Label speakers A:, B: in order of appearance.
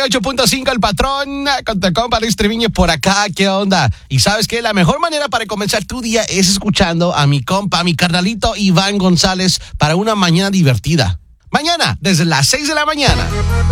A: 98.5 El Patrón, con tu compa Luis Treviño por acá. ¿Qué onda? Y ¿sabes qué? La mejor manera para comenzar tu día es escuchando a mi compa, a mi carnalito Iván González para una mañana divertida. Mañana, desde las 6 de la mañana.